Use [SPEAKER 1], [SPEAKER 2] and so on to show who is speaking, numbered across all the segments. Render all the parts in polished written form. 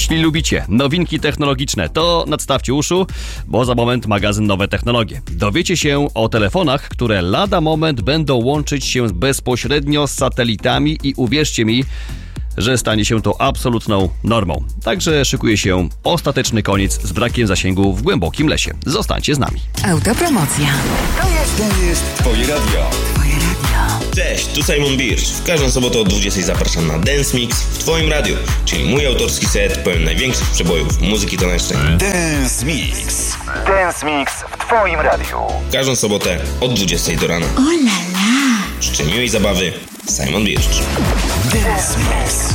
[SPEAKER 1] Jeśli lubicie nowinki technologiczne, to nadstawcie uszu, bo za moment magazyn Nowe Technologie. Dowiecie się o telefonach, które lada moment będą łączyć się bezpośrednio z satelitami i uwierzcie mi, że stanie się to absolutną normą. Także szykuje się ostateczny koniec z brakiem zasięgu w głębokim lesie. Zostańcie z nami.
[SPEAKER 2] Autopromocja.
[SPEAKER 3] To jest Twoje radio.
[SPEAKER 4] Cześć, tu Simon Birch. W każdą sobotę o 20 zapraszam na Dance Mix w Twoim radiu, czyli mój autorski set pełen największych przebojów muzyki tanecznej.
[SPEAKER 3] Dance Mix. Dance Mix w Twoim radiu.
[SPEAKER 4] W każdą sobotę od 20 do rana.
[SPEAKER 2] O la la.
[SPEAKER 4] Życzę miłej zabawy. Simon Birch.
[SPEAKER 3] Dance Mix.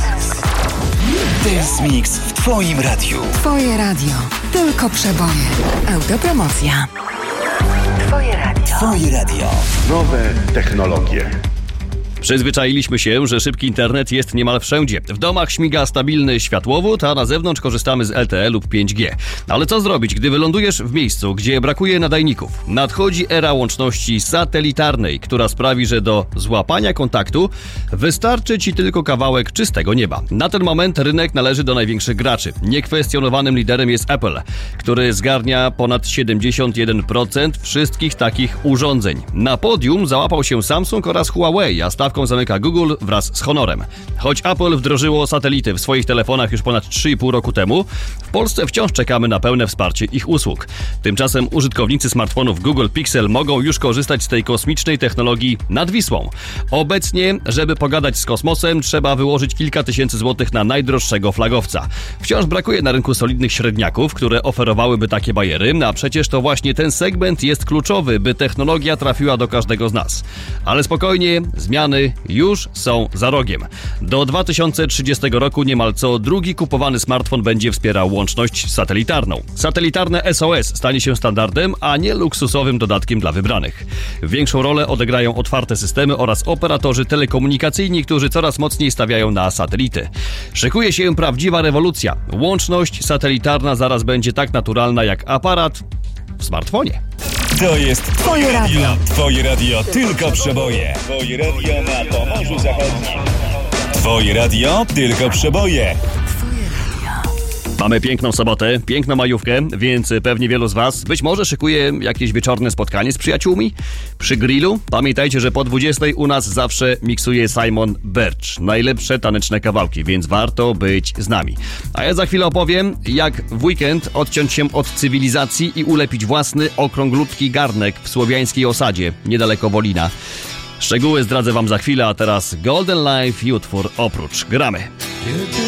[SPEAKER 3] Dance Mix w Twoim radiu.
[SPEAKER 2] Twoje radio. Tylko przeboje. Autopromocja. Twoje radio.
[SPEAKER 3] Twoje radio.
[SPEAKER 5] Nowe technologie.
[SPEAKER 1] Przyzwyczailiśmy się, że szybki internet jest niemal wszędzie. W domach śmiga stabilny światłowód, a na zewnątrz korzystamy z LTE lub 5G. Ale co zrobić, gdy wylądujesz w miejscu, gdzie brakuje nadajników? Nadchodzi era łączności satelitarnej, która sprawi, że do złapania kontaktu wystarczy Ci tylko kawałek czystego nieba. Na ten moment rynek należy do największych graczy. Niekwestionowanym liderem jest Apple, który zgarnia ponad 71% wszystkich takich urządzeń. Na podium załapał się Samsung oraz Huawei, a stawką zamyka Google wraz z Honorem. Choć Apple wdrożyło satelity w swoich telefonach już ponad 3,5 roku temu, w Polsce wciąż czekamy na pełne wsparcie ich usług. Tymczasem użytkownicy smartfonów Google Pixel mogą już korzystać z tej kosmicznej technologii nad Wisłą. Obecnie, żeby pogadać z kosmosem, trzeba wyłożyć kilka tysięcy złotych na najdroższego flagowca. Wciąż brakuje na rynku solidnych średniaków, które oferowałyby takie bajery, a przecież to właśnie ten segment jest kluczowy, by technologia trafiła do każdego z nas. Ale spokojnie, zmiany już są za rogiem. Do 2030 roku niemal co drugi kupowany smartfon będzie wspierał łączność satelitarną. Satelitarne SOS stanie się standardem, a nie luksusowym dodatkiem dla wybranych. Większą rolę odegrają otwarte systemy oraz operatorzy telekomunikacyjni, którzy coraz mocniej stawiają na satelity. Szykuje się prawdziwa rewolucja. Łączność satelitarna zaraz będzie tak naturalna jak aparat w smartfonie.
[SPEAKER 3] To jest
[SPEAKER 2] Twoje radio.
[SPEAKER 3] Twoje radio, tylko przeboje. Twoje radio na Pomorzu Zachodnim. Twoje radio, tylko przeboje.
[SPEAKER 1] Mamy piękną sobotę, piękną majówkę, więc pewnie wielu z Was być może szykuje jakieś wieczorne spotkanie z przyjaciółmi przy grillu. Pamiętajcie, że po 20 u nas zawsze miksuje Simon Birch. Najlepsze taneczne kawałki, więc warto być z nami. A ja za chwilę opowiem, jak w weekend odciąć się od cywilizacji i ulepić własny okrąglutki garnek w słowiańskiej osadzie, niedaleko Wolina. Szczegóły zdradzę Wam za chwilę, a teraz Golden Life i utwór Oprócz. Gramy.